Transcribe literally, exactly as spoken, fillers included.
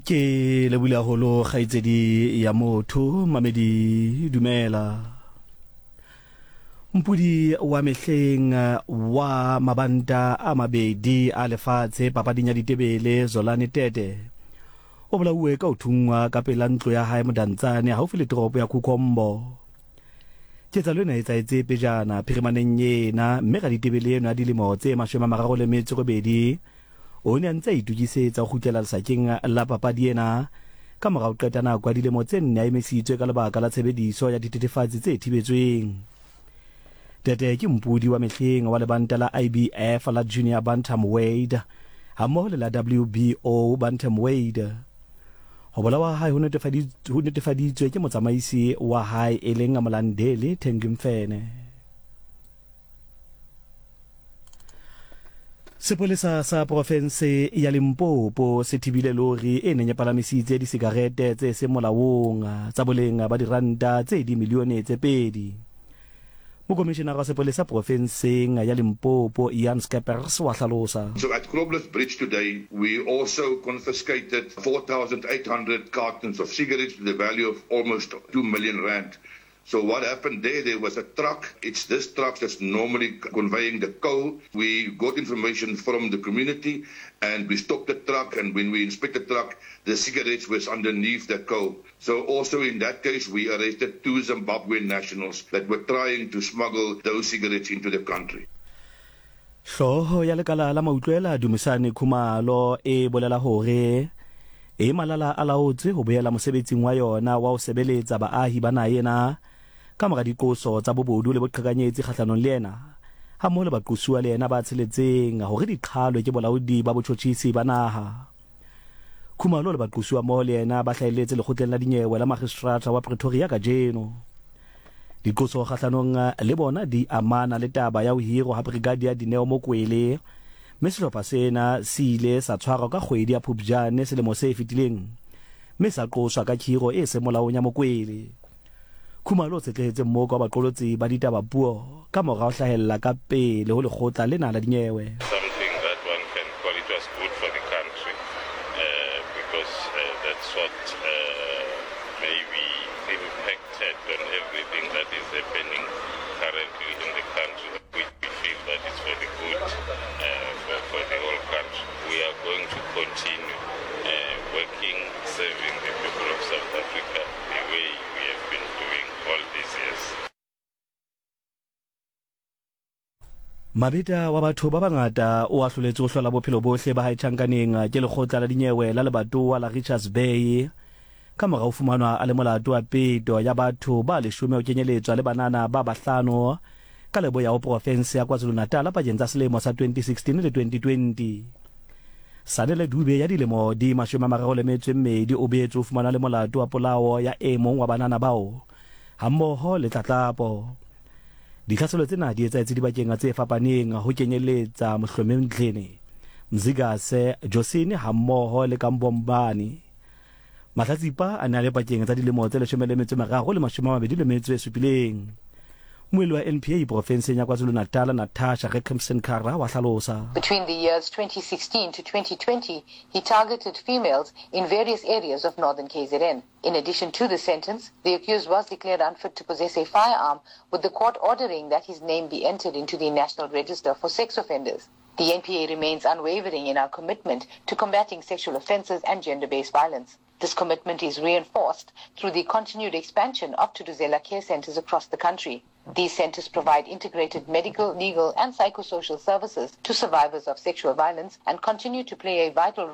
ke le bula holo khaitsedi ya motho mamedi dumela mpudi wa mehleng wa mabanta a mabedi a lefatshe papadinya ditebele Zolani Tete o bolauwe ka uthungwa ka pela ntlo ya hae Modantsane haufi le toropo ya Kukombo tsetsa lena etsa etse pejana phirimaneng yena mme ga ditebele eno a dilemo tse mashome a mararo le metso robedi o ne a ntse a itukisetsa go gutlela lesakeng la papadi ena ka morao qeta nako ya dilemo tse nne a emesitswe ka lebaka la tshebediso ya dithethefatsi tse thibetsweng. Tete ke mpudi wa mehleng wa lebanta la I B F la Junior Bantamweight hammoho le la W B O Bantamweight. Ho bolawa hae ho netefaditswe ke motsamaisi wa hae e leng Amolandeli Thengimfene. Sepolesa sa province ya Limpopo se thibile lori e neng e palamisitse disigarete tse se molaong tsa boleng ba diranta tse di milione tse pedi. Mokomishenara wa sepolesa provinceng ya Limpopo Ian Skeppers wa hlalosa. So at Groblersdal Bridge today, we also confiscated four thousand eight hundred cartons of cigarettes to the value of almost two million rand. So what happened there, there was a truck. It's this truck that's normally conveying the coal. We got information from the community and we stopped the truck, and when we inspected the truck, the cigarettes was underneath the coal. So also in that case, we arrested two Zimbabwean nationals that were trying to smuggle those cigarettes into the country. Hloho ya lekala la mautlwela Dumisane Khumalo e bolela hore e malala a laotse ho boela mosebetsing wa yona wa ho sebeletsa baahi bana yena ka mora dikoso tsa bobodu le boqhekanyetsi kgahlanong le yena ha mo le baqosuwa le yena ba tsheletseng hore diqhalo ke bolaodi ba botjhotjhisi ba naha. Khumalo le baqosuwa mo le yena ba hlaeletse lekgotleng la dinyewe la magistrata wa Pretoria ka jeno. Dikoso kgahlanong le bona di amana le taba ya ho hirwa ha Brigadier Dineo Mokwele mme sehlopha sena se ile sa tshwarwa ka kgwedi ya Phupjane selemo se fetileng mme sa qoswa ka khiro e se molaong ya Mokwele. Khumalo tsetletse mmoko wa baqolotsi ba ditaba puo ka morao hlahella ka pele ho lekgotla lena la dinyewe. Something that one can call it was good for the country uh, because uh, that's what uh, maybe impacted on everything that is happening currently in the country. We, we feel that it's for the good uh, for, for the whole country. We are going to continue uh, working, serving the people of South Africa the way we have been doing all these years. Mabita wa batho ba bangata o ahloletse ho hlola bophelo bohle ba hae tjhankaneng ke lekgotla la dinyewe la lebatowa la Richards Bay ka morao fumanwa a le molato wa peto ya batho ba leshome o kenyeletswa le banana ba bahlano ka lebo ya province ya KwaZulu-Natal pakeng tsa selemo sa twenty sixteen le twenty twenty. Sanele Dube ya dilemo di mashome a mararo le metso e mmedi o beetse o fumana le molato wa polao ya e mong wa banana bao hammoho le tlatlapo. Ditlhaselo tsena di etsa etsi dibakeng tse fapaneng ho kenyeletsa Mohlomeng Dlene, Mzigase, Josini hammoho le Kambombani. Mahlatsipa a na le pakeng tsa dilemo tse leshome le metso e mararo le mashome a mabedi le metso e supileng. Moeli wa N P A provinceng ya KwaZulu-Natal Natasha Rekhamsenkara wa hlalosa. Between the years twenty sixteen to twenty twenty, he targeted females in various areas of northern K Z N. In addition to the sentence, the accused was declared unfit to possess a firearm, with the court ordering that his name be entered into the National Register for Sex Offenders. The N P A remains unwavering in our commitment to combating sexual offences and gender-based violence. This commitment is reinforced through the continued expansion of Thuthuzela care centres across the country. These centres provide integrated medical, legal and psychosocial services to survivors of sexual violence and continue to play a vital